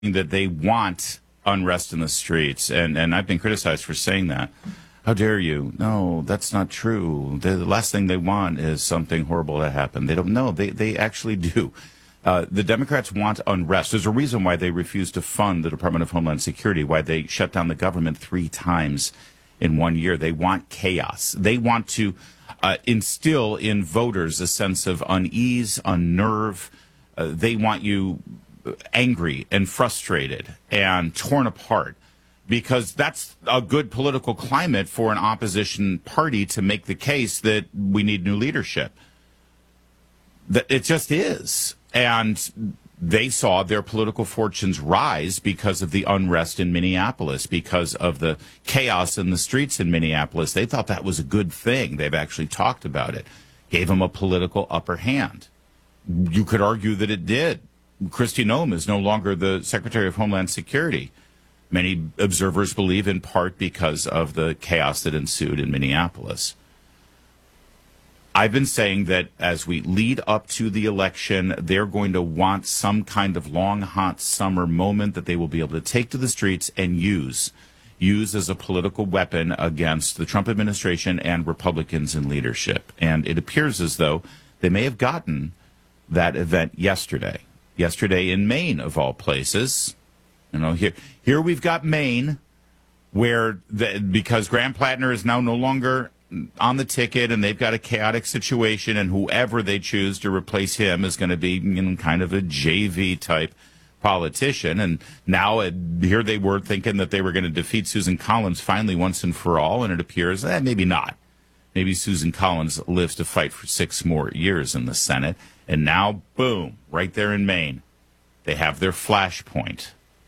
that they want unrest in the streets, and I've been criticized for saying that. How dare you? No, that's not true. The last thing they want is something horrible to happen. They don't know. They actually do. The Democrats want unrest. There's a reason why they refuse to fund the Department of Homeland Security, why they shut down the government 3 times in 1 year. They want chaos. They want to instill in voters a sense of unease, unnerve. They want you angry and frustrated and torn apart, because that's a good political climate for an opposition party to make the case that we need new leadership. That it just is. And they saw their political fortunes rise because of the unrest in Minneapolis, because of the chaos in the streets in Minneapolis. They thought that was a good thing. They've actually talked about it. Gave them a political upper hand. You could argue that it did. Kristi Noem is no longer the Secretary of Homeland Security. Many observers believe in part because of the chaos that ensued in Minneapolis. I've been saying that as we lead up to the election, they're going to want some kind of long, hot summer moment that they will be able to take to the streets and use as a political weapon against the Trump administration and Republicans in leadership. And it appears as though they may have gotten that event yesterday. Yesterday in Maine, of all places. You know, here we've got Maine, where because Graham Plattner is now no longer on the ticket, and they've got a chaotic situation, and whoever they choose to replace him is going to be, you know, kind of a JV type politician. And now here they were thinking that they were going to defeat Susan Collins finally once and for all, and it appears maybe not. Maybe Susan Collins lives to fight for 6 more years in the Senate. And now, boom, right there in Maine, they have their flashpoint.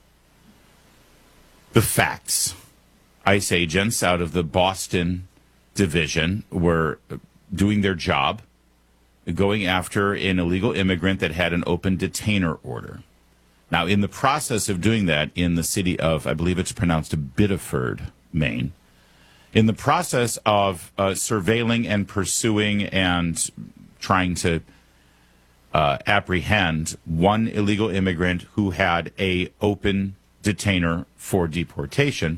The facts. ICE agents out of the Boston division were doing their job, going after an illegal immigrant that had an open detainer order. Now, in the process of doing that in the city of, I believe it's pronounced Biddeford, Maine, in the process of surveilling and pursuing and trying to apprehend one illegal immigrant who had a open detainer for deportation,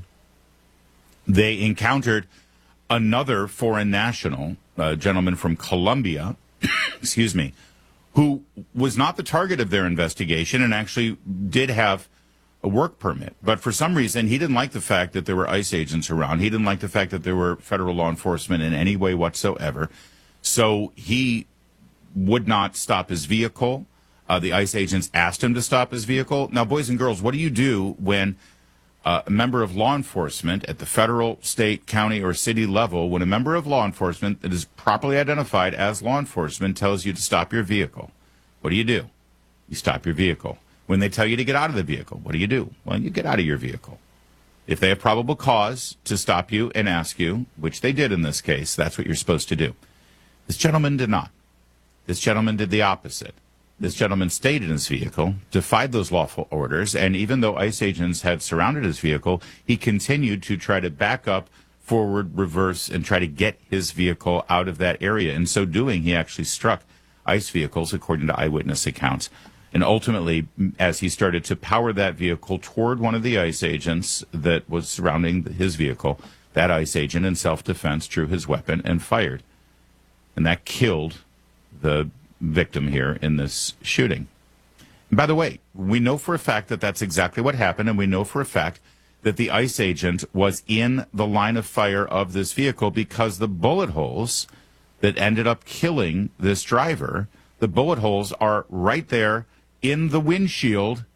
they encountered another foreign national, a gentleman from Colombia, excuse me, who was not the target of their investigation and actually did have a work permit. But for some reason, he didn't like the fact that there were ICE agents around. He didn't like the fact that there were federal law enforcement in any way whatsoever. So he would not stop his vehicle. The ICE agents asked him to stop his vehicle. Now, boys and girls, what do you do when a member of law enforcement at the federal, state, county, or city level, when a member of law enforcement that is properly identified as law enforcement tells you to stop your vehicle? What do? You stop your vehicle. When they tell you to get out of the vehicle, what do? Well, you get out of your vehicle. If they have probable cause to stop you and ask you, which they did in this case, that's what you're supposed to do. This gentleman did not. This gentleman did the opposite. This gentleman stayed in his vehicle, defied those lawful orders, and even though ICE agents had surrounded his vehicle, he continued to try to back up, forward, reverse, and try to get his vehicle out of that area. In so doing, he actually struck ICE vehicles, according to eyewitness accounts. And ultimately, as he started to power that vehicle toward one of the ICE agents that was surrounding his vehicle, that ICE agent in self-defense drew his weapon and fired. And that killed the victim here in this shooting. And by the way, we know for a fact that that's exactly what happened, and we know for a fact that the ICE agent was in the line of fire of this vehicle because the bullet holes that ended up killing this driver, the bullet holes are right there in the windshield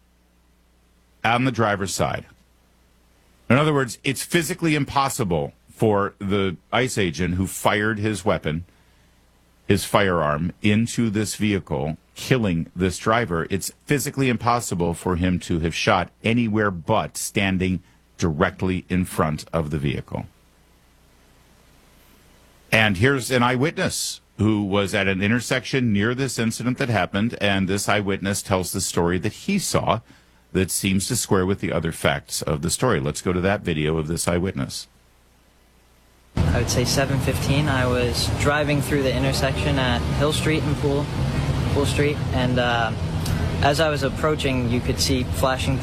on the driver's side. In other words, it's physically impossible for the ICE agent who fired his weapon, his firearm, into this vehicle, killing this driver. It's physically impossible for him to have shot anywhere but standing directly in front of the vehicle. And here's an eyewitness who was at an intersection near this incident that happened, and this eyewitness tells the story that he saw that seems to square with the other facts of the story. Let's go to that video of this eyewitness. I would say 7:15. I was driving through the intersection at Hill Street and Pool Street, and As I was approaching, you could see flashing